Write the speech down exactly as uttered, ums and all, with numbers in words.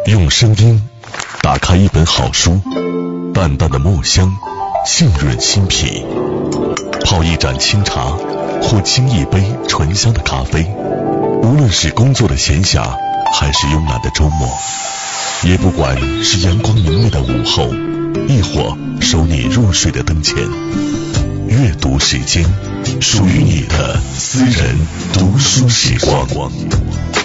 用声音打开一本好书，淡淡的墨香浸润心脾，泡一盏清茶或沏一杯醇香的咖啡，无论是工作的闲暇还是慵懒的周末，也不管是阳光明媚的午后，亦或收你入睡的灯前，阅读时间，属于你的私人读书时光。